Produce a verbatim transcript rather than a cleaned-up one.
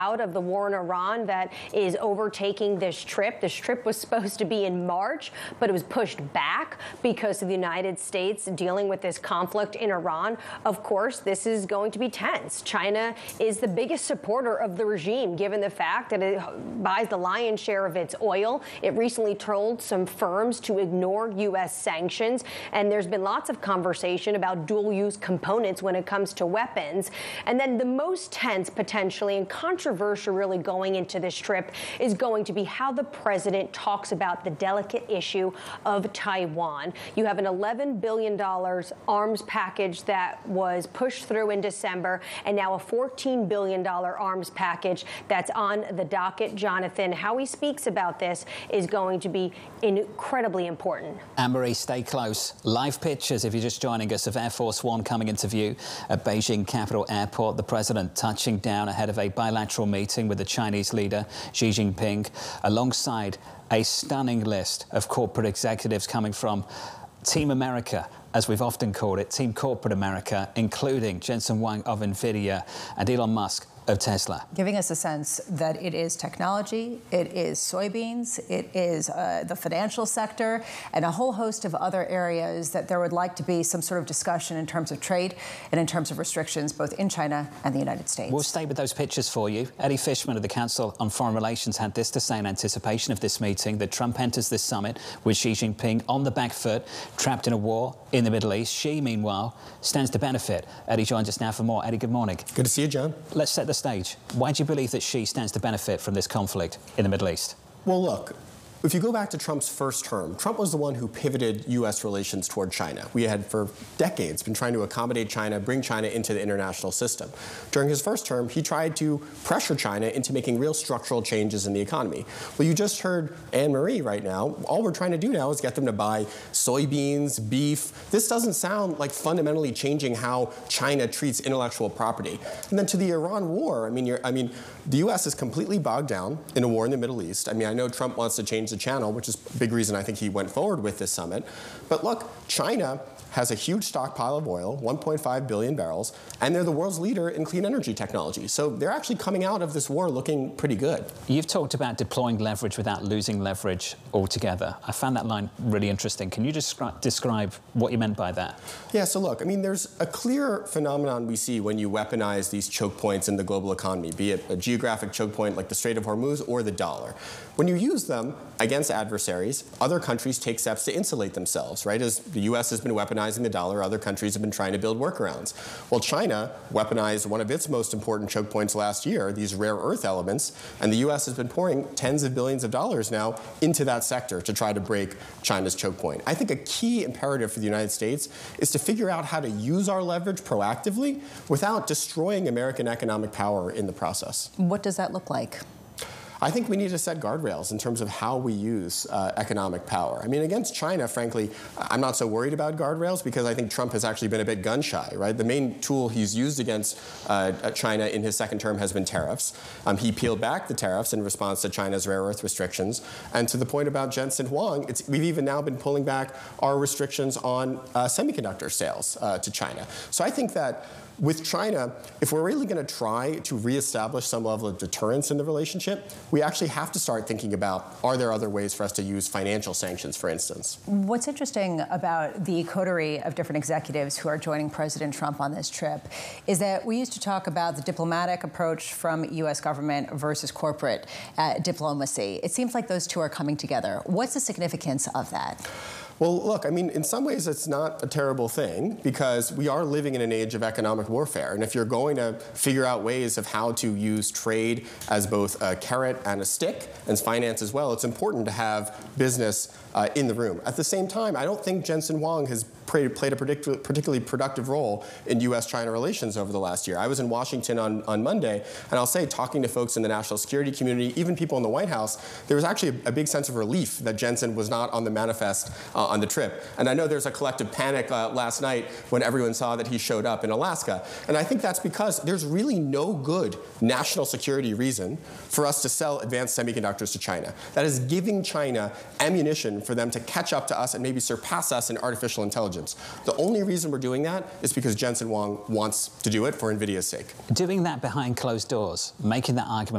out of the war in Iran that is overtaking this trip. This trip was supposed to be in March, but it was pushed back because of the United States dealing with this conflict in Iran. Of course, this is going to be tense. China is the biggest supporter of the regime, given the fact that it buys the lion's share of its oil. It recently told some firms to ignore U S sanctions, and there's been lots of conversation about dual-use components when it comes to weapons. And then the most tense, potentially, and controversial Controversial really going into this trip is going to be how the president talks about the delicate issue of Taiwan. You have an eleven billion dollars arms package that was pushed through in December, and now a fourteen billion dollars arms package that's on the docket. Jonathan, how he speaks about this is going to be incredibly important. Anne-Marie, stay close. Live pictures, if you're just joining us, of Air Force One coming into view at Beijing Capital Airport. The president touching down ahead of a bilateral meeting with the Chinese leader Xi Jinping, alongside a stunning list of corporate executives coming from Team America, as we've often called it, Team Corporate America, including Jensen Huang of NVIDIA and Elon Musk of Tesla. Giving us a sense that it is technology, it is soybeans, it is uh, the financial sector, and a whole host of other areas that there would like to be some sort of discussion in terms of trade and in terms of restrictions both in China and the United States. We'll stay with those pictures for you. Eddie Fishman of the Council on Foreign Relations had this to say in anticipation of this meeting, that Trump enters this summit with Xi Jinping on the back foot, trapped in a war in the Middle East. Xi, meanwhile, stands to benefit. Eddie joins us now for more. Eddie, good morning. Good to see you, John. Let's set the stage. Why do you believe that Xi stands to benefit from this conflict in the Middle East? Well, look, if you go back to Trump's first term, Trump was the one who pivoted U S relations toward China. We had for decades been trying to accommodate China, bring China into the international system. During his first term, he tried to pressure China into making real structural changes in the economy. Well, you just heard Anne-Marie right now. All we're trying to do now is get them to buy soybeans, beef. This doesn't sound like fundamentally changing how China treats intellectual property. And then to the Iran war, I mean, you're, I mean, the U S is completely bogged down in a war in the Middle East. I mean, I know Trump wants to change the channel, which is a big reason I think he went forward with this summit. But look, China has a huge stockpile of oil, one point five billion barrels, and they're the world's leader in clean energy technology. So they're actually coming out of this war looking pretty good. You've talked about deploying leverage without losing leverage altogether. I found that line really interesting. Can you descri- describe what you meant by that? Yeah, so look, I mean, there's a clear phenomenon we see when you weaponize these choke points in the global economy, be it a geographic choke point like the Strait of Hormuz or the dollar. When you use them against adversaries, other countries take steps to insulate themselves, right? As the U S has been weaponizing the dollar, other countries have been trying to build workarounds. Well, China weaponized one of its most important choke points last year, these rare earth elements, and the U S has been pouring tens of billions of dollars now into that sector to try to break China's choke point. I think a key imperative for the United States is to figure out how to use our leverage proactively without destroying American economic power in the process. What does that look like? I think we need to set guardrails in terms of how we use uh, economic power. I mean, against China, frankly, I'm not so worried about guardrails because I think Trump has actually been a bit gun-shy, right? The main tool he's used against uh, China in his second term has been tariffs. Um, he peeled back the tariffs in response to China's rare earth restrictions. And to the point about Jensen Huang, it's, we've even now been pulling back our restrictions on uh, semiconductor sales uh, to China. So I think that with China, if we're really going to try to reestablish some level of deterrence in the relationship, we actually have to start thinking about, are there other ways for us to use financial sanctions, for instance? What's interesting about the coterie of different executives who are joining President Trump on this trip is that we used to talk about the diplomatic approach from U S government versus corporate uh, diplomacy. It seems like those two are coming together. What's the significance of that? Well, look, I mean, in some ways it's not a terrible thing because we are living in an age of economic warfare. And if you're going to figure out ways of how to use trade as both a carrot and a stick, and finance as well, it's important to have business uh, in the room. At the same time, I don't think Jensen Huang has played a particularly productive role in U S China relations over the last year. I was in Washington on, on Monday, and I'll say, talking to folks in the national security community, even people in the White House, there was actually a, a big sense of relief that Jensen was not on the manifest uh, on the trip. And I know there's a collective panic uh, last night when everyone saw that he showed up in Alaska. And I think that's because there's really no good national security reason for us to sell advanced semiconductors to China. That is giving China ammunition for them to catch up to us and maybe surpass us in artificial intelligence. The only reason we're doing that is because Jensen Huang wants to do it for NVIDIA's sake. Doing that behind closed doors, making that argument